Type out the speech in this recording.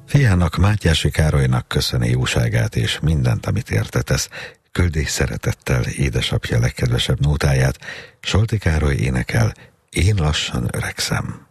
Fiának, Mátyási Károlynak köszöni jóságát és mindent, amit értetesz. Küldi szeretettel édesapja legkedvesebb nótáját. Solti Károly énekel: Én lassan öregszem.